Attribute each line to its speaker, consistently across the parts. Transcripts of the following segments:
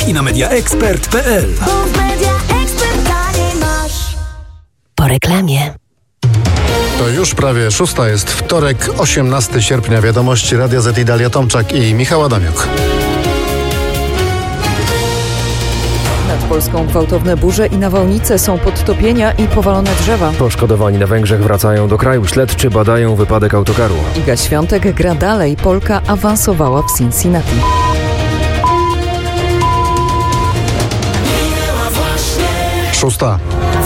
Speaker 1: i na mediaexpert.pl.
Speaker 2: Po reklamie.
Speaker 3: To już prawie 6, jest wtorek, 18 sierpnia. Wiadomości Radia Z i Dalia Tomczak i Michał Adamiuk.
Speaker 4: Nad Polską gwałtowne burze i nawałnice, są podtopienia i powalone drzewa.
Speaker 5: Poszkodowani na Węgrzech wracają do kraju. Śledczy badają wypadek autokaru.
Speaker 4: Iga Świątek gra dalej. Polka awansowała w Cincinnati.
Speaker 3: Szósta.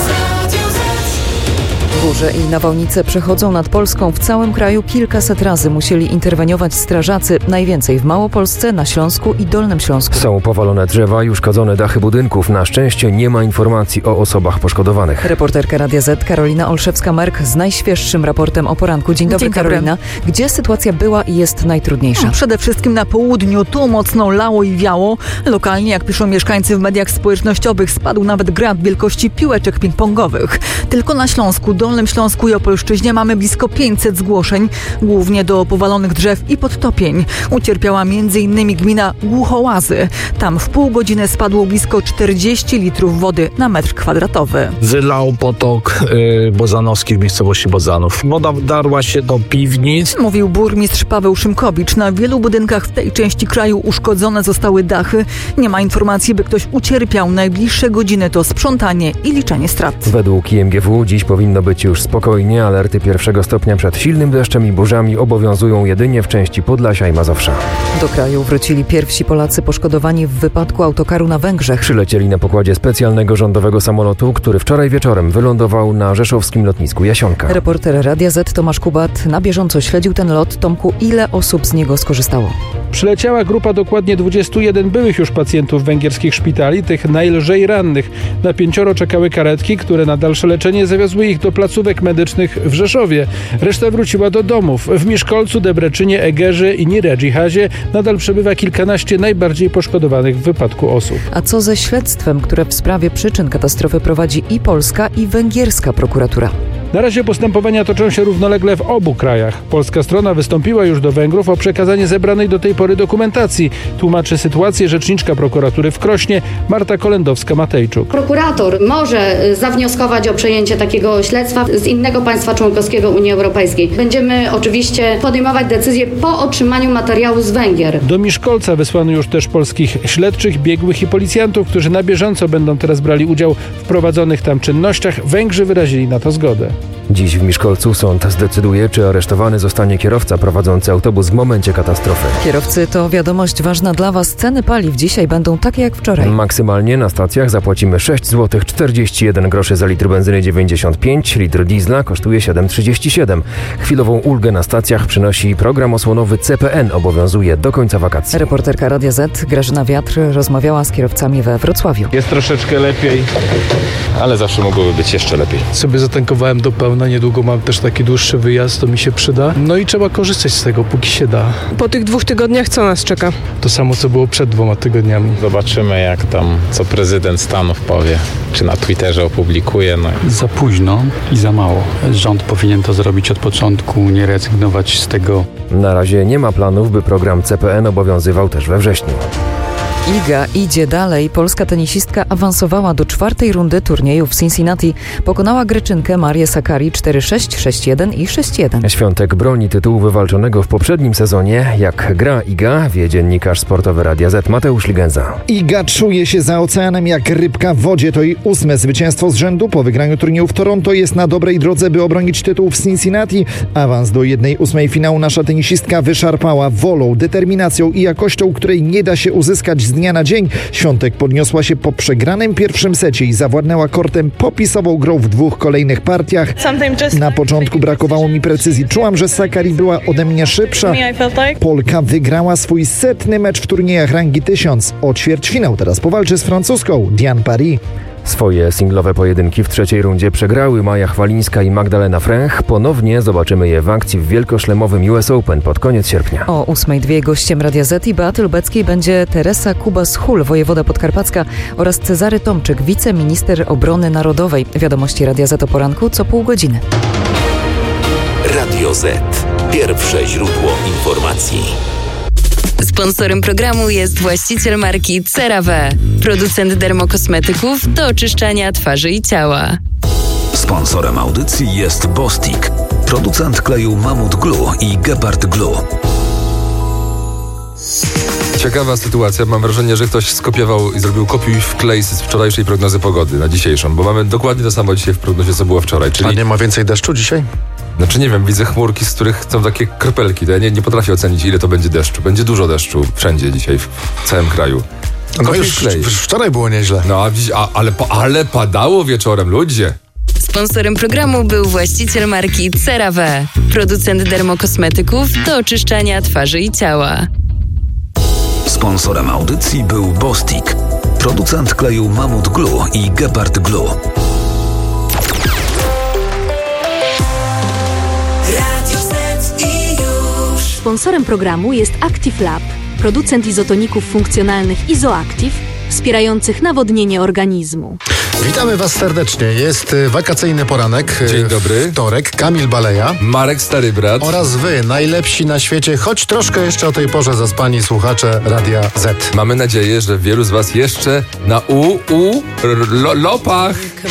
Speaker 4: Burze i nawałnice przechodzą nad Polską. W całym kraju kilkaset razy musieli interweniować strażacy. Najwięcej w Małopolsce, na Śląsku i Dolnym Śląsku.
Speaker 5: Są powalone drzewa i uszkodzone dachy budynków. Na szczęście nie ma informacji o osobach poszkodowanych.
Speaker 4: Reporterka Radia Z Karolina Olszewska-Merk z najświeższym raportem o poranku. Dzień dobry, Karolina. Gdzie sytuacja była i jest najtrudniejsza?
Speaker 6: Przede wszystkim na południu. Tu mocno lało i wiało. Lokalnie, jak piszą mieszkańcy w mediach społecznościowych, spadł nawet grad wielkości piłeczek ping-pongowych. Tylko na Śląsku, Dolnym Śląsku i Opolszczyźnie mamy blisko 500 zgłoszeń, głównie do powalonych drzew i podtopień. Ucierpiała m.in. gmina Głuchołazy. Tam w pół godziny spadło blisko 40 litrów wody na metr kwadratowy.
Speaker 7: Wylał potok bozanowski w miejscowości Bozanów. Woda wdarła się do piwnic.
Speaker 6: Mówił burmistrz Paweł Szymkowicz. Na wielu budynkach w tej części kraju uszkodzone zostały dachy. Nie ma informacji, by ktoś ucierpiał. Najbliższe godziny to sprzątanie i liczenie strat.
Speaker 5: Według IMGW dziś powinno być już spokojnie. Alerty 1. stopnia przed silnym deszczem i burzami obowiązują jedynie w części Podlasia i Mazowsza.
Speaker 4: Do kraju wrócili pierwsi Polacy poszkodowani w wypadku autokaru na Węgrzech.
Speaker 5: Przylecieli na pokładzie specjalnego rządowego samolotu, który wczoraj wieczorem wylądował na rzeszowskim lotnisku Jasionka.
Speaker 4: Reporter Radia Z Tomasz Kubat na bieżąco śledził ten lot. Tomku, ile osób z niego skorzystało?
Speaker 8: Przyleciała grupa dokładnie 21 byłych już pacjentów węgierskich szpitali, tych najlżej rannych. Na 5 czekały karetki, które na dalsze leczenie zawiozły ich do placówek medycznych w Rzeszowie. Reszta wróciła do domów. W Miszkolcu, Debreczynie, Egerze i Niredżihazie nadal przebywa kilkanaście najbardziej poszkodowanych w wypadku osób.
Speaker 4: A co ze śledztwem, które w sprawie przyczyn katastrofy prowadzi i polska, i węgierska prokuratura?
Speaker 8: Na razie postępowania toczą się równolegle w obu krajach. Polska strona wystąpiła już do Węgrów o przekazanie zebranej do tej pory dokumentacji. Tłumaczy sytuację rzeczniczka prokuratury w Krośnie Marta Kolendowska-Matejczuk.
Speaker 9: Prokurator może zawnioskować o przejęcie takiego śledztwa z innego państwa członkowskiego Unii Europejskiej. Będziemy oczywiście podejmować decyzję po otrzymaniu materiału z Węgier.
Speaker 8: Do Miszkolca wysłano już też polskich śledczych, biegłych i policjantów, którzy na bieżąco będą teraz brali udział w prowadzonych tam czynnościach. Węgrzy wyrazili na to zgodę.
Speaker 5: Dziś w Miszkolcu sąd zdecyduje, czy aresztowany zostanie kierowca prowadzący autobus w momencie katastrofy.
Speaker 4: Kierowcy, to wiadomość ważna dla Was. Ceny paliw dzisiaj będą takie jak wczoraj.
Speaker 5: Maksymalnie na stacjach zapłacimy 6 zł 41 groszy za litr benzyny 95, litr diesla kosztuje 7,37. Chwilową ulgę na stacjach przynosi program osłonowy CPN, obowiązuje do końca wakacji.
Speaker 4: Reporterka Radia Z Grażyna Wiatr rozmawiała z kierowcami we Wrocławiu.
Speaker 10: Jest troszeczkę lepiej, ale zawsze mogłoby być jeszcze lepiej.
Speaker 11: Sobie zatankowałem do pełna, niedługo mam też taki dłuższy wyjazd, to mi się przyda. No i trzeba korzystać z tego, póki się da.
Speaker 12: Po tych 2 tygodniach co nas czeka?
Speaker 11: To samo, co było przed 2 tygodniami.
Speaker 10: Zobaczymy, jak tam, co prezydent Stanów powie, czy na Twitterze opublikuje.
Speaker 13: Za późno i za mało. Rząd powinien to zrobić od początku, nie rezygnować z tego.
Speaker 5: Na razie nie ma planów, by program CPN obowiązywał też we wrześniu.
Speaker 4: Iga idzie dalej. Polska tenisistka awansowała do 4. rundy turnieju w Cincinnati. Pokonała Greczynkę Marię Sakkari 4-6, 6-1 i 6-1.
Speaker 5: Świątek broni tytułu wywalczonego w poprzednim sezonie. Jak gra Iga, wie dziennikarz sportowy Radia Z Mateusz Ligenza.
Speaker 14: Iga czuje się za oceanem jak rybka w wodzie. To jej 8. zwycięstwo z rzędu. Po wygraniu turnieju w Toronto jest na dobrej drodze, by obronić tytuł w Cincinnati. Awans do 1/8 finału nasza tenisistka wyszarpała wolą, determinacją i jakością, której nie da się uzyskać z dnia na dzień. Świątek podniosła się po przegranym pierwszym secie i zawładnęła kortem popisową grą w 2 kolejnych partiach. Na początku brakowało mi precyzji. Czułam, że Sakkari była ode mnie szybsza. Polka wygrała swój 100. mecz w turniejach rangi 1000. O ćwierćfinał teraz powalczy z francuską Diane Paris.
Speaker 5: Swoje singlowe pojedynki w 3. rundzie przegrały Maja Chwalińska i Magdalena Fręch. Ponownie zobaczymy je w akcji w wielkoszlemowym US Open pod koniec sierpnia.
Speaker 4: O 8:02 gościem Radia Z i Beaty Lubeckiej będzie Teresa Kubas-Hul, wojewoda podkarpacka, oraz Cezary Tomczyk, wiceminister obrony narodowej. Wiadomości Radia Z o poranku co pół godziny.
Speaker 1: Radio Z. Pierwsze źródło informacji.
Speaker 2: Sponsorem programu jest właściciel marki CeraVe, producent dermokosmetyków do oczyszczania twarzy i ciała.
Speaker 1: Sponsorem audycji jest Bostik, producent kleju Mamut Glue i Gepard Glue.
Speaker 15: Ciekawa sytuacja. Mam wrażenie, że ktoś skopiował i zrobił kopiuj wklej z wczorajszej prognozy pogody na dzisiejszą, bo mamy dokładnie to samo dzisiaj w prognozie, co było wczoraj. Czyli...
Speaker 3: A nie ma więcej deszczu dzisiaj?
Speaker 15: Znaczy nie wiem, widzę chmurki, z których są takie kropelki. To ja nie potrafię ocenić, ile to będzie deszczu. Będzie dużo deszczu wszędzie dzisiaj, w całym kraju.
Speaker 3: No już wczoraj było nieźle.
Speaker 15: No, ale padało wieczorem, ludzie.
Speaker 2: Sponsorem programu był właściciel marki CeraVe, producent dermokosmetyków do oczyszczania twarzy i ciała.
Speaker 1: Sponsorem audycji był Bostik, producent kleju Mamut Glue i Gepard Glue.
Speaker 16: Sponsorem programu jest Active Lab, producent izotoników funkcjonalnych Izoactive, wspierających nawodnienie organizmu.
Speaker 3: Witamy Was serdecznie. Jest wakacyjny poranek.
Speaker 15: Dzień dobry.
Speaker 3: Wtorek. Kamil Baleja.
Speaker 15: Marek Stary Brat.
Speaker 3: Oraz Wy, najlepsi na świecie, choć troszkę jeszcze o tej porze zaspani słuchacze Radia Z.
Speaker 15: Mamy nadzieję, że wielu z Was jeszcze na lopach